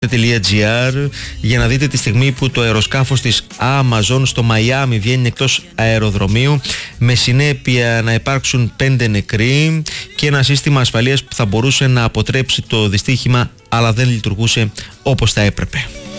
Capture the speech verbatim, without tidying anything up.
.gr για να δείτε τη στιγμή που το αεροσκάφος της Amazon στο Μαϊάμι βγαίνει εκτός αεροδρομίου, με συνέπεια να υπάρξουν πέντε νεκροί και ένα σύστημα ασφαλείας που θα μπορούσε να αποτρέψει το δυστύχημα, αλλά δεν λειτουργούσε όπως θα έπρεπε.